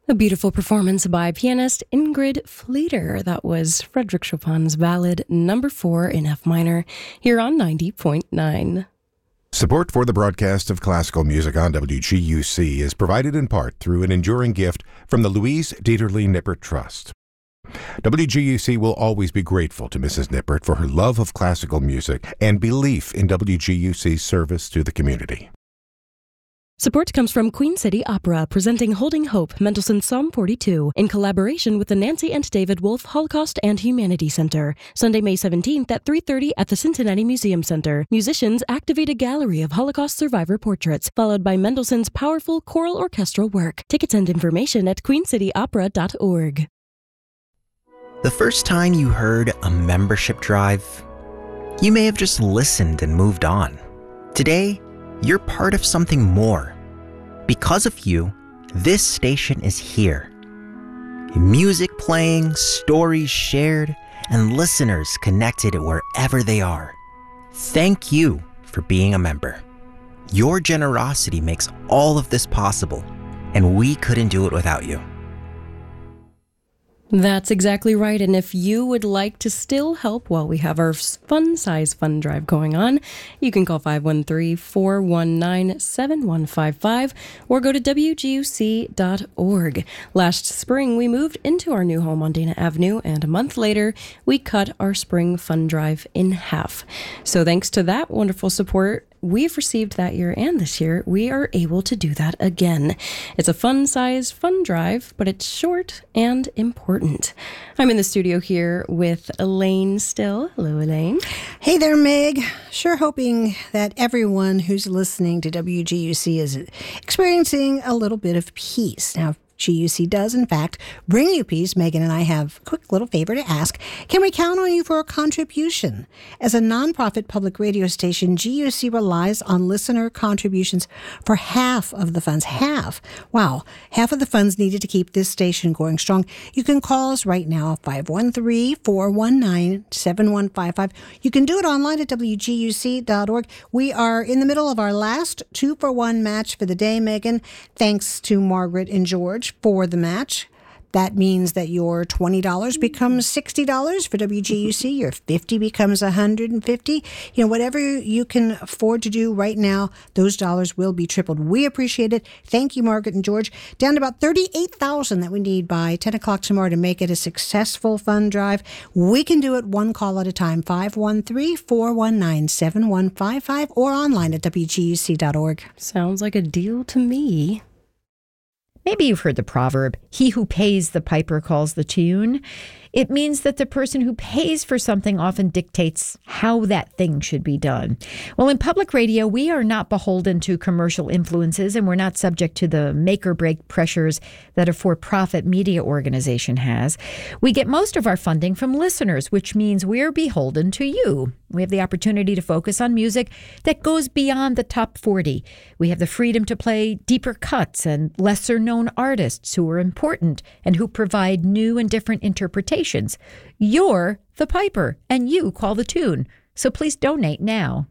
A beautiful performance by pianist Ingrid Fleeter. That was Frédéric Chopin's Ballad number 4 in F minor, here on 90.9. Support for the broadcast of classical music on WGUC is provided in part through an enduring gift from the Louise Dieterle Nippert Trust. WGUC will always be grateful to Mrs. Nippert for her love of classical music and belief in WGUC's service to the community. Support comes from Queen City Opera, presenting Holding Hope, Mendelssohn's Psalm 42, in collaboration with the Nancy and David Wolf Holocaust and Humanity Center. Sunday, May 17th at 3:30 at the Cincinnati Museum Center. Musicians activate a gallery of Holocaust survivor portraits, followed by Mendelssohn's powerful choral orchestral work. Tickets and information at queencityopera.org. The first time you heard a membership drive, you may have just listened and moved on. Today, you're part of something more. Because of you, this station is here. Music playing, stories shared, and listeners connected wherever they are. Thank you for being a member. Your generosity makes all of this possible, and we couldn't do it without you. That's exactly right. And if you would like to still help while we have our fun size fund drive going on, you can call 513-419-7155 or go to WGUC.org. Last spring, we moved into our new home on Dana Avenue, and a month later, we cut our spring fund drive in half. So thanks to that wonderful support we've received that year and this year, we are able to do that again. It's a fun-sized fund drive, but it's short and important. I'm in the studio here with Elaine Still. Hello, Elaine. Hey there, Meg. Sure hoping that everyone who's listening to WGUC is experiencing a little bit of peace. Now, GUC does, in fact, bring you peace. Megan and I have a quick little favor to ask. Can we count on you for a contribution? As a nonprofit public radio station, GUC relies on listener contributions for half of the funds. Half. Wow. Half of the funds needed to keep this station going strong. You can call us right now, 513-419-7155. You can do it online at WGUC.org. We are in the middle of our last 2-for-1 match for the day, Megan. Thanks to Margaret and George for the match. That means that your $20 becomes $60 for WGUC. Your $50 becomes $150. You know, whatever you can afford to do right now, those dollars will be tripled. We appreciate it. Thank you, Margaret and George. Down to about $38,000 that we need by 10 o'clock tomorrow to make it a successful fund drive. We can do it one call at a time, 513-419-7155 or online at WGUC.org. Sounds like a deal to me. Maybe you've heard the proverb, he who pays the piper calls the tune. It means that the person who pays for something often dictates how that thing should be done. Well, in public radio, we are not beholden to commercial influences, and we're not subject to the make-or-break pressures that a for-profit media organization has. We get most of our funding from listeners, which means we're beholden to you. We have the opportunity to focus on music that goes beyond the top 40. We have the freedom to play deeper cuts and lesser-known artists who are important and who provide new and different interpretations. You're the piper, and you call the tune. So please donate now.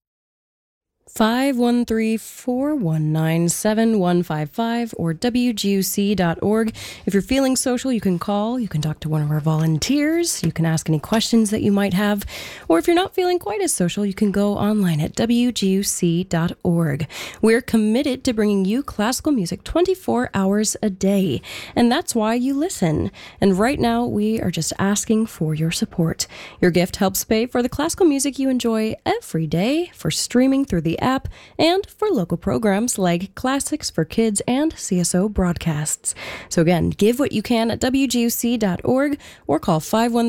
513-419-7155 or WGUC.org. If you're feeling social, you can call. You can talk to one of our volunteers. You can ask any questions that you might have. Or if you're not feeling quite as social, you can go online at WGUC.org. We're committed to bringing you classical music 24 hours a day. And that's why you listen. And right now, we are just asking for your support. Your gift helps pay for the classical music you enjoy every day, for streaming through the app, and for local programs like Classics for Kids and CSO broadcasts. So again, give what you can at WGUC.org or call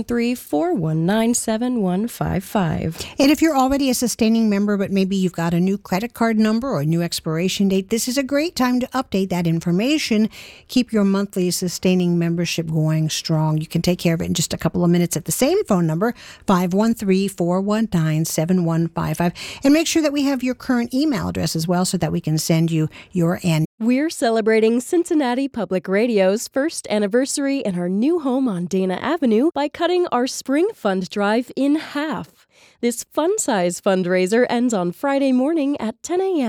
513-419-7155. And if you're already a sustaining member, but maybe you've got a new credit card number or a new expiration date, this is a great time to update that information. Keep your monthly sustaining membership going strong. You can take care of it in just a couple of minutes at the same phone number, 513-419-7155. And make sure that we have your current email address as well so that we can send you your annual. We're celebrating Cincinnati Public Radio's first anniversary in our new home on Dana Avenue by cutting our spring fund drive in half. This fun-size fundraiser ends on Friday morning at 10 a.m.